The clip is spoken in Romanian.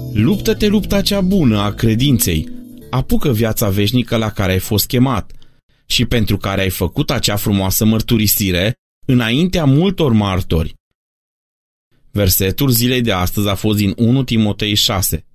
Luptă-te lupta cea bună a credinței, apucă viața veșnică la care ai fost chemat și pentru care ai făcut acea frumoasă mărturisire înaintea multor martori. Versetul zilei de astăzi a fost din 1 Timotei 6.